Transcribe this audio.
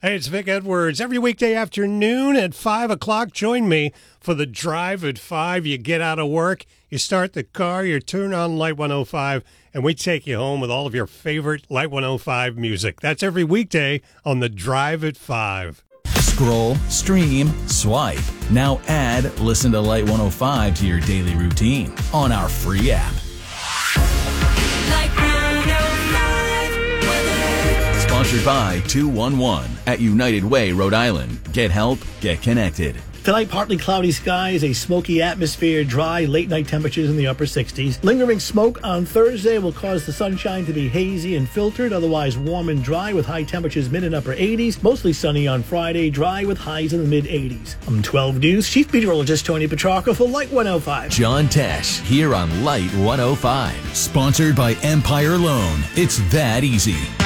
Hey, it's Vic Edwards. Every weekday afternoon at 5 o'clock, join me for the Drive at 5. You get out of work, you start the car, you turn on Light 105, and we take you home with all of your favorite Light 105 music. That's every weekday on the Drive at 5. Scroll, stream, swipe. Now add Listen to Light 105 to your daily routine on our free app. Sponsored by 211 at United Way, Rhode Island. Get help, get connected. Tonight, partly cloudy skies, a smoky atmosphere, dry, late-night temperatures in the upper 60s. Lingering smoke on Thursday will cause the sunshine to be hazy and filtered, otherwise warm and dry with high temperatures mid and upper 80s. Mostly sunny on Friday, dry with highs in the mid-80s. I'm 12 News Chief Meteorologist Tony Petrarca for Light 105. John Tesh here on Light 105. Sponsored by Empire Loan. It's that easy.